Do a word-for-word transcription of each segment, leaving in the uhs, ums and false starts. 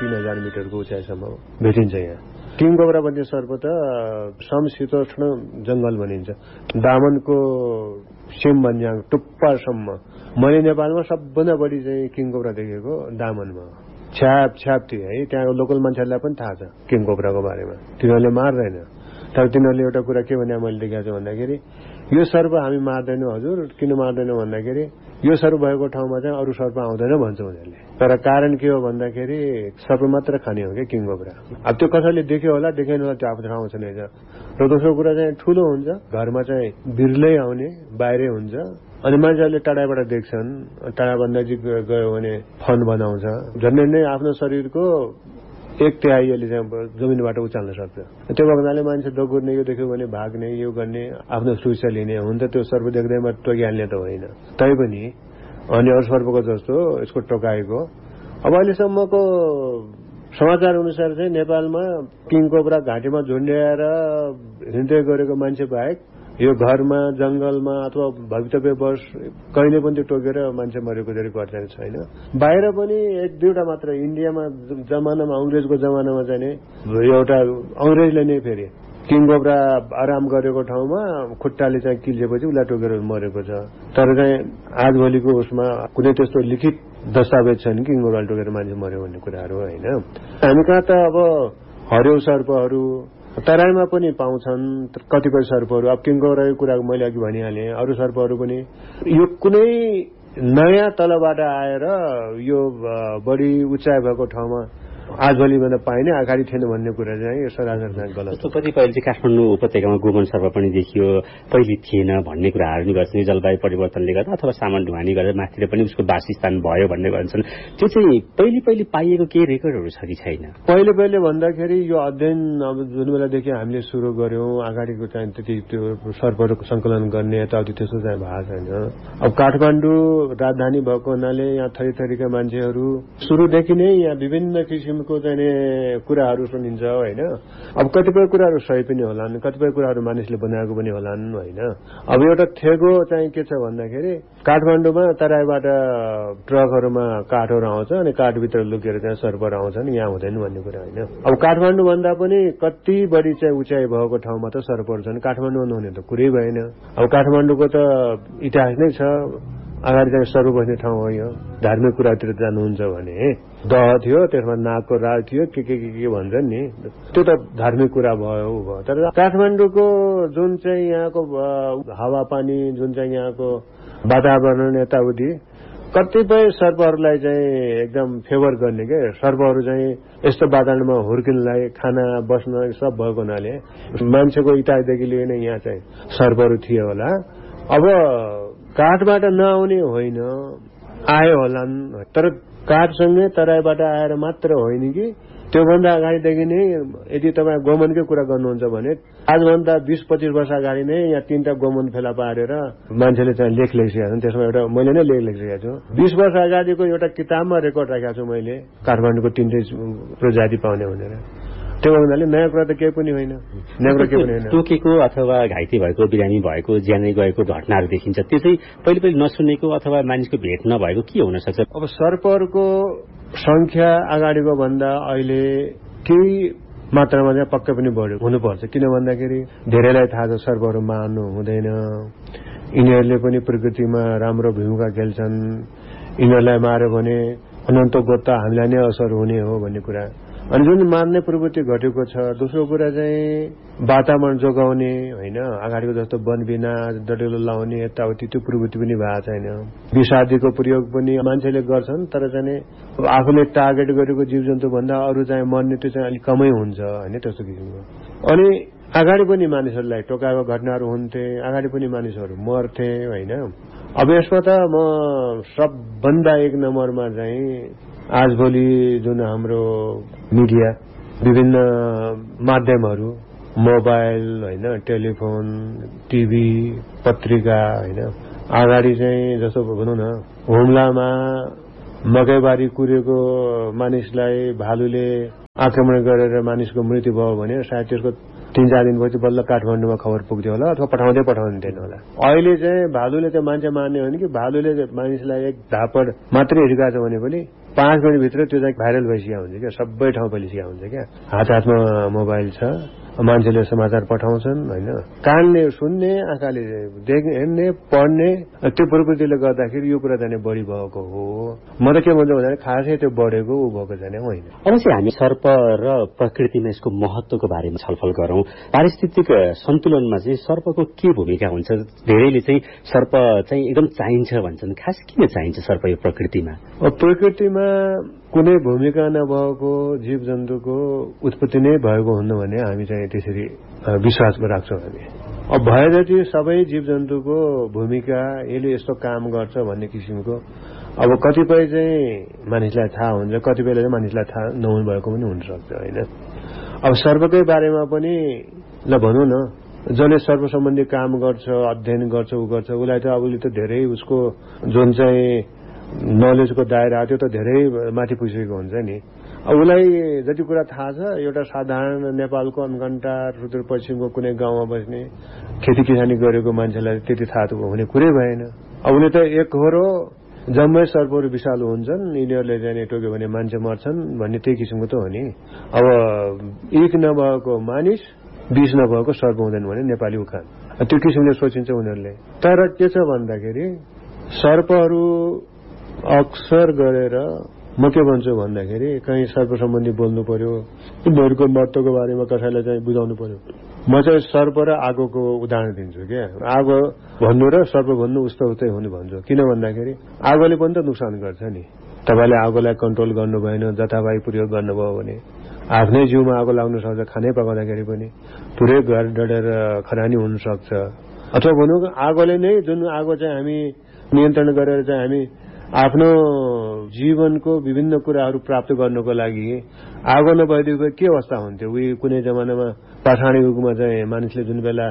तीन हजार मिटरको उचाइसम्म भेटिन्छ यहाँ। किङ कोब्रा भन्ने सर्प त समशीतोष्ण जंगल भनिन्छ। दामनको सिम भन्ज्याङ टुप्पासम्म मैले नेपालमा सबभन्दा बढी चाहिँ किङ कोब्रा देखेको दामनमा छ्याप छ्याप थियो है। त्यहाँको लोकल मान्छेहरूलाई पनि थाहा छ किङ कोब्राको बारेमा। तिनीहरूले मार्दैन, तर तिनीहरूले एउटा कुरा के भने मैले देखाएको छु भन्दाखेरि यो सर्प हामी मार्दैनौँ हजुर। किन मार्दैनौँ भन्दाखेरि यो सर्प भएको ठाउँमा चाहिँ अरू सर्प आउँदैन भन्छ उनीहरूले। तर कारण के हो भन्दाखेरि सर्प मात्र खाने हो क्या किङ कोब्रा। अब त्यो कसैले देख्यो होला देखेन होला त्यो आफ्नो ठाउँमा छैन। र दोस्रो कुरा चाहिँ ठुलो हुन्छ, घरमा चाहिँ बिर्लै आउने, बाहिरै हुन्छ। अनि मान्छेहरूले टाढाबाट देख्छन्, टाढाभन्दा नजिक गयो भने फन बनाउँछ। झन्डै नै आफ्नो शरीरको एक तिहाईले चाहिँ जमिनबाट उचाल्न सक्छ। त्यो भएकोले मान्छे दगुर्ने, यो देख्यो भने भाग्ने, यो गर्ने, आफ्नो सुरक्षा लिने हुन्छ। त्यो सर्प देख्दैमा टोकिहाल्ने त होइन। तैपनि अनि अरू सर्पको जस्तो यसको टोकाएको अब अहिलेसम्मको समाचार अनुसार चाहिँ नेपालमा किङ कोब्रा घाँटीमा झुन्ड्याएर हिँड्दै गरेको मान्छे बाहेक यो घरमा, जंगलमा अथवा भवितव्यवश कहिले पनि त्यो टोकेर मान्छे मरेको धेरै घटना छैन। बाहिर पनि एक दुईवटा मात्र इन्डियामा जमानामा अंग्रेजको जमानामा चाहिँ एउटा अंग्रेजले नै फेरि किङ कोब्रा आराम गरेको ठाउँमा खुट्टाले चाहिँ किल्जेपछि उसलाई टोकेर मरेको छ। तर चाहिँ आजभोलिको उसमा कुनै त्यस्तो लिखित दस्तावेज छैन किङ कोब्राले टोकेर मान्छे मर्यो भन्ने कुराहरू होइन। हामी कहाँ त अब हरियो सर्पहरू तराईमा पनि पाउँछन् कतिपय सर्पहरू। अब किङ कोब्राको कुरा मैले अघि भनिहालेँ। अरू सर्पहरू पनि यो कुनै नयाँ तलबाट आएर यो बढी उचाइ भएको ठाउँमा आजभोलि भन्दा पाइने अगाडि थिएन भन्ने कुरा चाहिँ यो सरासर चाहिँ गलत। जस्तो कतिपय चाहिँ काठमाडौँ उपत्यकामा गोमन सर्प पनि देखियो, पहिले थिएन भन्ने कुराहरू नि गर्छन्। जलवायु परिवर्तनले गर्दा अथवा सामान ढुवानी गर्दा माथिले पनि उसको वासस्थान भयो भन्ने गर्छन्। त्यो चाहिँ पहिले पहिले पाइएको केही रेकर्डहरू छ कि छैन? पहिले पहिले भन्दाखेरि यो अध्ययन अब जुन बेलादेखि हामीले सुरु गर्यौं अगाडिको चाहिँ त्यति त्यो सर्पहरूको संकलन गर्ने यताउति त्यस्तो चाहिँ भएको छैन। अब काठमाडौँ राजधानी भएको हुनाले यहाँ थरी थरीका मान्छेहरू सुरुदेखि नै यहाँ विभिन्न किसिम को चाहिँ कुराहरू सुनिन्छ होइन। अब कतिपय कुराहरू सही पनि होलान्, कतिपय कुराहरू मानिसले बनाएको पनि होलान् होइन। अब एउटा थेगो चाहिँ के छ भन्दाखेरि काठमाडौँमा तराईबाट ट्रकहरूमा काठहरू आउँछ अनि काठभित्र लुकेर चाहिँ सर्पहरू आउँछन्, यहाँ हुँदैन भन्ने कुरा होइन। अब काठमाडौँ भन्दा पनि कति बढी चाहिँ उचाइ भएको ठाउँमा त सर्पहरू छन्, काठमाडौँ नहुने त कुरै भएन। अब काठमाडौँको त इतिहास नै छ, अगाडि चाहिँ सर्प बस्ने ठाउँ हो यो। धार्मिक कुरातिर जानुहुन्छ भने दह थियो, त्यसमा नागको राज थियो, के के के के भन्छन् नि, त्यो त धार्मिक कुरा भयो भयो। तर काठमाडौँको जुन चाहिँ यहाँको हावापानी, जुन चाहिँ यहाँको वातावरण यताउति कतिपय सर्पहरूलाई चाहिँ एकदम फेभर गर्ने के सर्पहरू चाहिँ यस्तो वातावरणमा हुर्किनलाई खाना बस्न सब भएको हुनाले मान्छेको इतिहासदेखि लिएर यहाँ चाहिँ सर्पहरू थिए होला। अब काठबाट नआउने होइन, आए होलान्, तर काठसँगै तराईबाट आएर मात्र होइन कि त्योभन्दा अगाडिदेखि नै यदि तपाईँ गोमनकै कुरा गर्नुहुन्छ भने आजभन्दा बीस पच्चीस वर्ष अगाडि नै यहाँ तीनटा गोमन फेला पारेर मान्छेले चाहिँ लेख लेखिसकेका छन्। त्यसमा एउटा मैले नै लेख लेखिसकेको छु। बीस वर्ष अगाडिको एउटा किताबमा रेकर्ड राखेको छु मैले काठमाडौँको तीनटै प्रजाति पाउने भनेर। त्यो भन्नाले नयाँ कुरा त केही पनि होइन, नयाँ कुरा केही पनि होइन। टोकेको अथवा घाइते भएको, बिरामी भएको, ज्यानै गएको घटनाहरू देखिन्छ, त्यो चाहिँ पहिले पहिले नसुनेको अथवा मानिसको भेट नभएको के हुन सक्छ? अब सर्पहरूको संख्या अगाडिको भन्दा अहिले केही मात्रामा चाहिँ पक्कै पनि बढ्यो हुनुपर्छ। किन भन्दाखेरि धेरैलाई थाहा छ सर्पहरू मार्नु हुँदैन, यिनीहरूले पनि प्रकृतिमा राम्रो भूमिका खेल्छन्, यिनीहरूलाई मार्यो भने अनन्त गोता हामीलाई नै असर हुने हो भन्ने कुरा। अनि जुन मार्ने प्रवृत्ति घटेको छ। दोस्रो कुरा चाहिँ वातावरण जोगाउने होइन, अगाडिको जस्तो वन विनाश, डडेलो लाउने यताउति त्यो प्रवृत्ति पनि भएको छैन। विषादीको प्रयोग पनि मान्छेले गर्छन्, तर चाहिँ आफूले टार्गेट गरेको जीव जन्तु भन्दा अरू चाहिँ मर्ने त्यो चाहिँ अलिक कमै हुन्छ होइन, त्यस्तो किसिमको। अनि अगाडि पनि मानिसहरूलाई टोकाएको घटनाहरू हुन्थे, अगाडि पनि मानिसहरू मर्थे होइन। अब यसमा त म सबभन्दा एक नम्बरमा चाहिँ आजभोलि जुन हाम्रो मिडिया, विभिन्न माध्यमहरू, मोबाइल होइन, टेलिफोन, टिभी, पत्रिका होइन, अगाडि चाहिँ जस्तो भनौँ न हुम्लामा मकैबारी कुरेको मानिसलाई भालुले आक्रमण गरेर मानिसको मृत्यु भयो भने सायद त्यसको तीन चार दिनपछि बल्ल काठमाडौँमा खबर पुग्थ्यो होला अथवा पठाउँदै पठाउँदैन होला। अहिले चाहिँ भालुले त्यो मान्छे मार्ने हो कि भालुले मानिसलाई एक धापड मात्रै हिर्काछ भने पनि पाँच मिनटभित्र त्यो चाहिँ भाइरल भइसकेको हुन्छ क्या, सबै ठाउँ फैलिसकेको हुन्छ क्या। हात हातमा मोबाइल छ, मान्छेले समाचार पठाउँछन् होइन, कानले सुन्ने, आँखाले देख्ने, हेर्ने, पढ्ने, त्यो प्रवृत्तिले गर्दाखेरि यो कुरा जाने बढी भएको हो। म त के भन्छु भन्दा खासै त्यो बढेको ऊ भएको जाने होइन। अब चाहिँ हामी सर्प र प्रकृतिमा यसको महत्वको बारेमा छलफल गरौँ। पारिस्थितिक सन्तुलनमा चाहिँ सर्पको के भूमिका हुन्छ? धेरैले चाहिँ सर्प चाहिँ एकदम चाहिन्छ भन्छन्, खास किन चाहिन्छ सर्प यो प्रकृतिमा? प्रकृतिमा कुनै भूमिका नभएको जीव जन्तुको उत्पत्ति नै भएको हुन्न भने हामी चाहिँ त्यसरी विश्वास राख्छौँ हामी। अब भए जति सबै जीव जन्तुको भूमिका यसले यस्तो काम गर्छ भन्ने किसिमको अब कतिपय चाहिँ मानिसलाई थाहा हुन्छ, कतिपयले चाहिँ मानिसलाई थाहा नहुनु भएको पनि हुनसक्छ होइन। अब सर्पकै बारेमा पनि ल भनौँ न, जसले सर्प सम्बन्धी काम गर्छ, अध्ययन गर्छ, ऊ गर्छ, उसलाई त अब उसले त धेरै उसको जुन चाहिँ नलेजको दायरा त्यो त धेरै माथि पुगिसकेको हुन्छ नि। अब उसलाई जति कुरा थाहा छ एउटा साधारण नेपालको अनघन्टा सुदूरपश्चिमको कुनै गाउँमा बस्ने खेती किसानी गरेको मान्छेलाई त्यति थाहा त हुने कुरै भएन। अब उसले त एक होरो जम्मै सर्पहरू विषालु हुन्छन्, यिनीहरूले चाहिँ टोक्यो भने मान्छे मर्छन् भन्ने त्यही किसिमको त हो नि। अब एक नभएको मानिस विष नभएको सर्प हुँदैन भने नेपाली उखान त्यो किसिमले सोचिन्छ उनीहरूले। तर के छ भन्दाखेरि सर्पहरू अक्सर गरेर म के भन्छु भन्दाखेरि कहीँ सर्प सम्बन्धी बोल्नु पर्यो, उनीहरूको महत्त्वको बारेमा कसैलाई चाहिँ बुझाउनु पर्यो। म चाहिँ सर्प र आगोको उदाहरण दिन्छु क्या। आगो भन्नु र सर्प भन्नु उस्तो उस्तै हुनु भन्छु। किन भन्दाखेरि आगोले पनि त नोक्सान गर्छ नि। तपाईँले आगोलाई कन्ट्रोल गर्नु भएन, जथाभावी प्रयोग गर्नुभयो भने आफ्नै जिउमा आगो लाग्न सक्छ, खानै पकाउँदाखेरि पनि पुरै घर डढेर खरानी हुनसक्छ। अथवा भनौँ आगोले नै जुन आगो चाहिँ हामी नियन्त्रण गरेर चाहिँ हामी आफ्नो जीवनको विभिन्न कुराहरू प्राप्त गर्नको लागि आगो नभइदिएको के अवस्था हुन्थ्यो। उही कुनै जमानामा पाषाणी युगमा चाहिँ मानिसले जुन बेला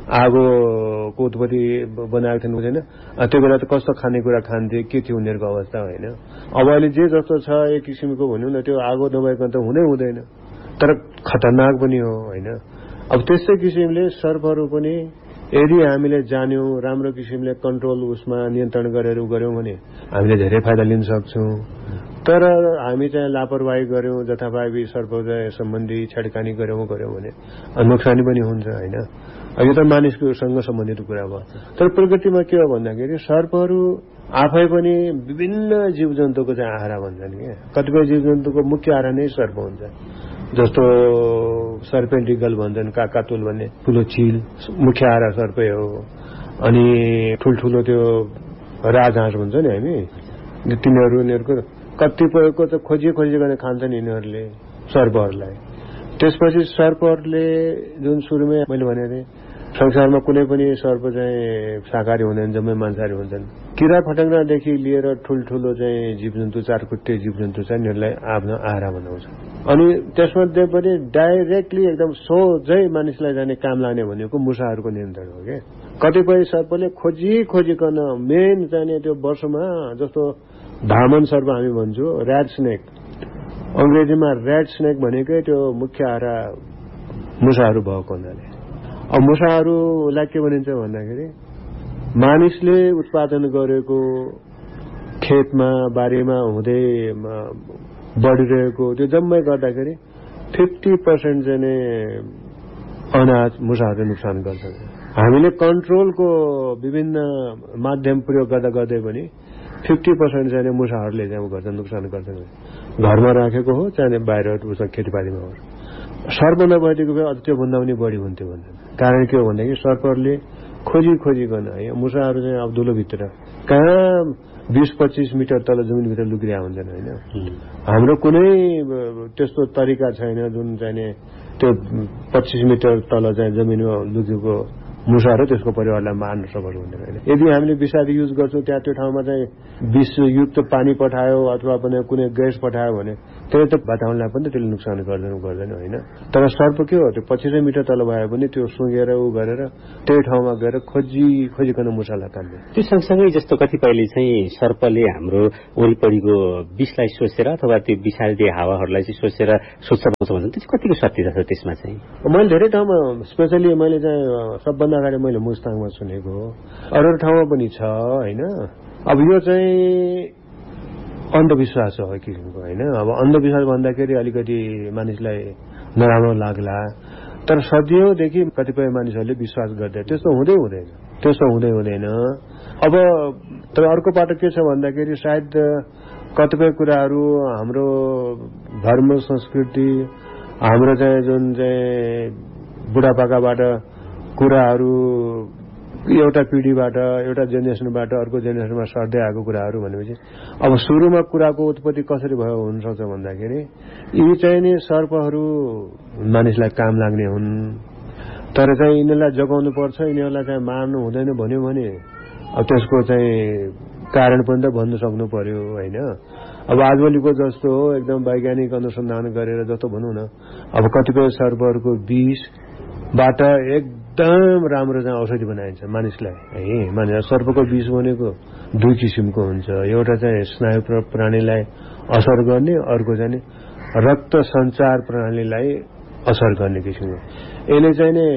आगोको उत्पत्ति बनाएको थिएन हुँदैन, त्यो बेला त कस्तो खानेकुरा खान्थे, के थियो उनीहरूको अवस्था होइन। अब अहिले जे जस्तो छ एक किसिमको भनौँ न, त्यो आगो नभएको त हुनै हुँदैन, तर खतरनाक पनि हो होइन। अब त्यस्तै किसिमले सर्पहरू पनि यदि हामीले जान्यौँ, राम्रो किसिमले कन्ट्रोल उसमा नियन्त्रण गरेर उ गऱ्यौँ भने हामीले धेरै फाइदा लिन सक्छौँ। तर हामी चाहिँ लापरवाही गऱ्यौँ, जथाभावी सर्प सम्बन्धी छेडखानी गऱ्यौँ गऱ्यौँ भने नोक्सानी पनि हुन्छ होइन। यो त मानिसकोसँग सम्बन्धित कुरा भयो। तर प्रकृतिमा के हो भन्दाखेरि सर्पहरू आफै पनि विभिन्न जीव जन्तुको चाहिँ आहारा भन्छन् क्या। कतिपय जीव जन्तुको मुख्य आहारा नै सर्प हुन्छ, जस्तो सर्पेन्ट इगल भन्छन्, काकातुल भन्ने ठुलो चिल मुख्य आहारा सर्पै हो। अनि ठुल्ठुलो त्यो राजहाँस भन्छ नि हामी, तिनीहरू यिनीहरूको कतिपयको त खोजी खोजी गरेर खान्छन् यिनीहरूले सर्पहरूलाई। त्यसपछि सर्पहरूले जुन सुरुमै मैले भनेको थिएँ संसारमा कुनै पनि सर्प चाहिँ शाकाहारी हुँदैन, जम्मै मांसाहारी हुन्छन्। किरा फट्याङ्ग्रादेखि लिएर ठुल्ठुलो चाहिँ जीवजन्तु, चारखुट्टे जीवजन्तु चाहिँ यिनीहरूलाई आफ्नो आहारा बनाउँछ। अनि त्यसमध्ये पनि डाइरेक्टली एकदम सोझै मानिसलाई जाने काम लाग्ने भनेको मुसाहरूको नियन्त्रण हो क्या। कतिपय सर्पले खोजी खोजिकन मेन चाहिने त्यो वर्षमा जस्तो धामन सर्प हामी भन्छौँ, ऱ्याट स्नेक, अङ्ग्रेजीमा ऱ्याट स्नेक भनेकै त्यो मुख्य आहारा मुसाहरू भएको हुनाले। अब मुसाहरूलाई के भनिन्छ भन्दाखेरि मानिसले उत्पादन गरेको खेतमा बारीमा हुँदै बढिरहेको त्यो जम्मै गर्दाखेरि फिफ्टी पर्सेन्ट चाहिँ अनाज मुसाहरूले नोक्सान गर्छ। हामीले कन्ट्रोलको विभिन्न माध्यम प्रयोग गर्दा गर्दै पनि फिफ्टी पर्सेन्ट चाहिँ मुसाहरूले चाहिँ गर्छ, नोक्सान गर्छन्। घरमा राखेको हो चाहे बाहिर उसको खेतीपातीमा हो। सर्प नभइदिएको भए अझ त्योभन्दा पनि बढी हुन्थ्यो भन्छन्। कारण के हो भन्दाखेरि सर्पहरूले खोजी खोजिकन है मुसाहरू चाहिँ अब दुलोभित्र कहाँ बीस पच्चीस मिटर तल जमिनभित्र लुकिरहेका हुन्छन् होइन। हाम्रो कुनै त्यस्तो तरिका छैन जुन चाहिँ त्यो पच्चीस मिटर तल चाहिँ जमिनमा लुकेको मुसा र त्यसको परिवारलाई मार्न सफल हुँदैन होइन। यदि हामीले विषादी युज गर्छौँ त्यहाँ त्यो ठाउँमा चाहिँ विषयुक्त पानी पठायो अथवा पनि कुनै ग्यास पठायो भने त्यसले त वातावरणलाई पनि त्यसले नोक्सान गर्दैन गर्दैन होइन। तर सर्प के हो, त्यो पच्चिसै मिटर तल भए पनि त्यो सुँगेर ऊ गरेर त्यही ठाउँमा गएर खोजी खोजिकन मुसालाई तान्ने। त्यो सँगसँगै जस्तो कतिपयले चाहिँ सर्पले हाम्रो वरिपरिको विषलाई सोचेर अथवा त्यो विषादी हावाहरूलाई चाहिँ सोचेर स्वच्छ बनाउँछ भन्छन्, त्यो कतिको सत्यता छ त्यसमा चाहिँ? मैले धेरै ठाउँमा स्पेसली मैले चाहिँ सबभन्दा अगाडि मैले मुस्ताङमा सुनेको हो, अरू ठाउँमा पनि छ होइन। अब यो चाहिँ अन्धविश्वास हो किसिमको होइन। अब अन्धविश्वास भन्दाखेरि अलिकति मानिसलाई नराम्रो लाग्ला, तर सदियौंदेखि कतिपय मानिसहरूले विश्वास गर्दै त्यस्तो हुँदै हुँदैन त्यस्तो हुँदै हुँदैन अब तर अर्को पाटो के छ भन्दाखेरि सायद कतिपय कुराहरू हाम्रो धर्म संस्कृति हाम्रो चाहिँ जुन चाहिँ बुढापाकाबाट कुराहरू एउटा पिढीबाट एउटा जेनेरेसनबाट अर्को जेनेरेसनमा सर्दै आएको कुराहरू भनेपछि अब सुरुमा कुराको उत्पत्ति कसरी भयो हुन सक्छ भन्दाखेरि यी चाहिँ नि सर्पहरू मानिसलाई काम लाग्ने हुन्, तर चाहिँ यिनीहरूलाई जगाउनु पर्छ, यिनीहरूलाई चाहिँ मार्नु हुँदैन भन्यो भने अब त्यसको चाहिँ कारण पनि त भन्न सक्नु पर्यो होइन। अब आजभोलिको जस्तो हो एकदम वैज्ञानिक अनुसन्धान गरेर जस्तो भनौँ न, अब कतिपय सर्पहरूको विषबाट एकदम राम्रो चाहिँ औषधि बनाइन्छ मानिसलाई है। मानिस सर्पको विष भनेको दुई किसिमको हुन्छ, एउटा चाहिँ स्नायु प्रणालीलाई असर गर्ने, अर्को चाहिँ रक्त सञ्चार प्रणालीलाई असर गर्ने किसिमको। यसले चाहिँ नि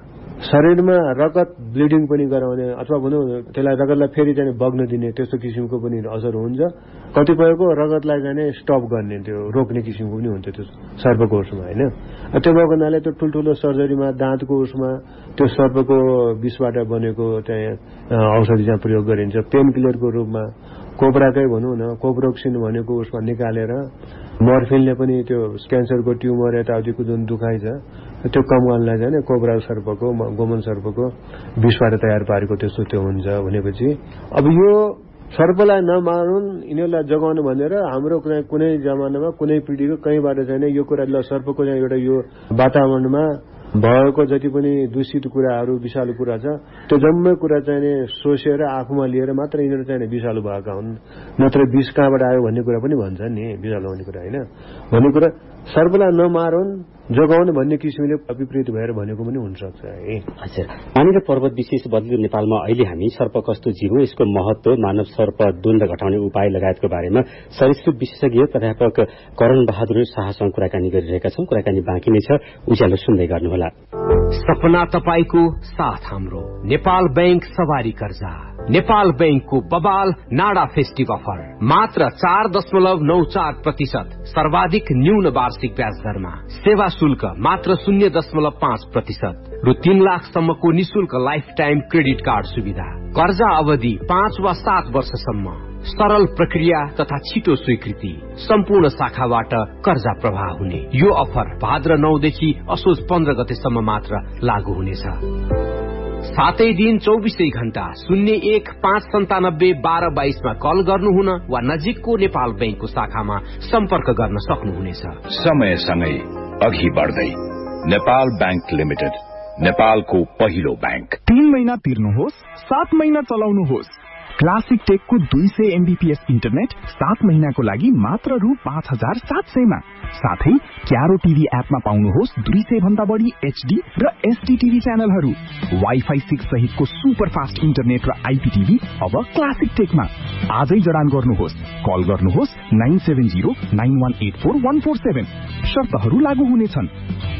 शरीरमा रगत ब्लिडिङ पनि गराउने अथवा भनौँ त्यसलाई रगतलाई फेरि चाहिँ बग्न दिने त्यस्तो किसिमको पनि असर हुन्छ। कतिपयको रगतलाई चाहिँ स्टप गर्ने त्यो रोक्ने किसिमको पनि हुन्छ त्यो सर्पको उसमा होइन। त्यो भएको हुनाले त्यो ठुल्ठुलो सर्जरीमा दाँतको उसमा त्यो सर्पको विषबाट बनेको चाहिँ औषधि चाहिँ प्रयोग गरिन्छ पेन किलरको रूपमा। कोब्राकै भनौँ न कोब्रोक्सिन भनेको उसमा निकालेर मर्फिनले पनि त्यो क्यान्सरको ट्युमर यताउतिको जुन दुखाइ छ त्यो कम गर्नलाई चाहिँ कोब्रा सर्पको गोमन सर्पको विषबाट तयार पारेको त्यस्तो त्यो हुन्छ भनेपछि अब यो सर्पलाई नमारुन् यिनीहरूलाई जगाउनु भनेर हाम्रो कुनै जमानामा कुनै पिढीको कहीँबाट चाहिँ यो कुरा ल सर्पको चाहिँ एउटा यो वातावरणमा भएको जति पनि दूषित कुराहरू विषालु कुरा छ त्यो जम्मै कुरा चाहिँ सोचेर आफूमा लिएर मात्र यिनीहरू चाहिँ विषालु भएका हुन्, नत्र विष कहाँबाट आयो भन्ने कुरा पनि भन्छ नि विषालु भन्ने कुरा होइन। भन्ने कुरा सर्पलाई नमारुन् जोगाउनु भन्ने किसिमले विपरीत भएर भनेको पनि हुनसक्छ है। हजुर, मानिस पर्वत विशेष बदलियो नेपालमा अहिले हामी सर्प कस्तो जीव हो, यसको महत्व, मानव सर्प द्वन्द्व घटाउने उपाय लगायतको बारेमा सरीसृप विशेषज्ञ प्राध्यापक करण बहादुर शाहसँग कुराकानी गरिरहेका छौं। कुराकानी बाँकी नै छ, उज्यालो सुन्दै गर्नुहोला। सपना तपाईको साथ हाम्रो नेपाल बैंक सवारी कर्जा, नेपाल बैंकको बबाल नाडा फेस्टिभ अफर मात्र चार दशमलव नौ चार प्रतिशत सर्वाधिक न्यून वार्षिक ब्याज दरमा, सेवा शुल्क मात्र शून्य दशमलव पाँच प्रतिशत रु तीन लाखसम्मको निशुल्क लाइफ टाइम क्रेडिट कार्ड सुविधा, कर्जा अवधि पाँच वा सात वर्षसम्म, सरल प्रक्रिया तथा छिटो स्वीकृति, सम्पूर्ण शाखाबाट कर्जा प्रवाह हुने। यो अफर भाद्र नौदेखि असोज पन्ध्र गतेसम्म मात्र लागू हुनेछ। सातै दिन चौबिसै घण्टा शून्य एक पाँच सन्तानब्बे बाह्र बाइसमा कल गर्नुहुन वा नजिकको नेपाल बैंकको शाखामा सम्पर्क गर्न सक्नुहुनेछ। समयसँगै अघि बढ्दै नेपाल बैंक लिमिटेड, नेपालको पहिलो बैंक। तीन महिना तिर्नुहोस्, सात महिना चलाउनुहोस्। क्लासिक टेकको दुई सय एमबीपीएस इन्टरनेट सात महिनाको लागि मात्र रु पाँच हजार सात सयमा। साथै क्यारो टिभी एपमा पाउनुहोस् दुई सय भन्दा बढी एचडी र एसडी टिभी च्यानलहरू। वाइफाई सिक्स सहितको सुपर फास्ट इन्टरनेट र आइपीटिभी अब क्लासिक टेकमा। आजै जडान गर्नुहोस्, कल गर्नुहोस् nine seven zero nine one eight four one four seven. शर्तहरू लागू हुनेछन्।